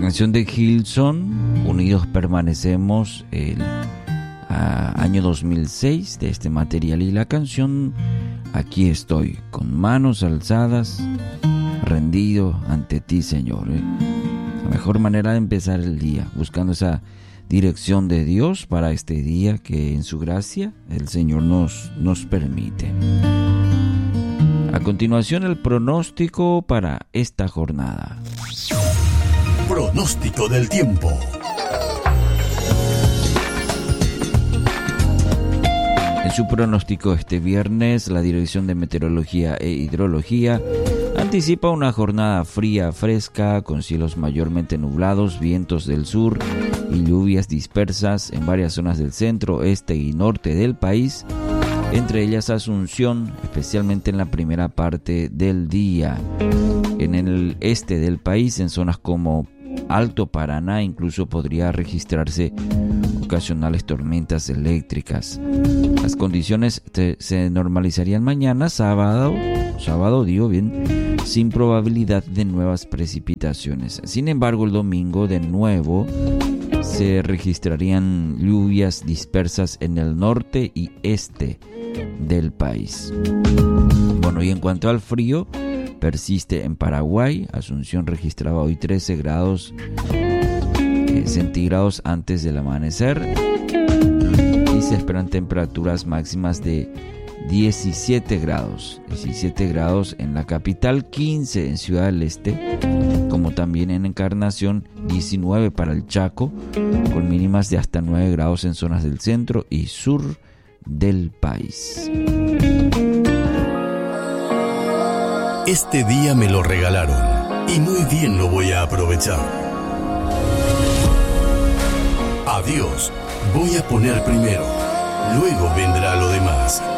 canción de Hillsong, Unidos Permanecemos, el año 2006 de este material, y la canción Aquí estoy, con manos alzadas, rendido ante ti, Señor. La mejor manera de empezar el día, buscando esa dirección de Dios para este día que en su gracia el Señor nos permite. A continuación, el pronóstico para esta jornada. Pronóstico del tiempo. En su pronóstico este viernes, la Dirección de Meteorología e Hidrología anticipa una jornada fría, fresca, con cielos mayormente nublados, vientos del sur y lluvias dispersas en varias zonas del centro, este y norte del país, entre ellas Asunción, especialmente en la primera parte del día. En el este del país, en zonas como Alto Paraná, incluso podría registrarse ocasionales tormentas eléctricas. Las condiciones se normalizarían mañana, sábado, sin probabilidad de nuevas precipitaciones. Sin embargo, el domingo de nuevo se registrarían lluvias dispersas en el norte y este del país. Bueno, y en cuanto al frío, persiste en Paraguay. Asunción registraba hoy 13 grados centígrados antes del amanecer y se esperan temperaturas máximas de 17 grados en la capital, 15 en Ciudad del Este, como también en Encarnación, 19 para el Chaco, con mínimas de hasta 9 grados en zonas del centro y sur del país. Este día me lo regalaron y muy bien lo voy a aprovechar. A Dios voy a poner primero, luego vendrá lo demás.